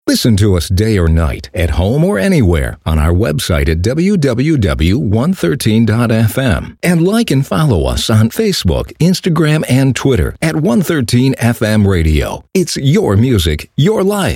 Listen to us day or night, at home or anywhere, on our website at www.113.fm. And like and follow us on Facebook, Instagram, and Twitter at 113FM Radio. It's your music, your life.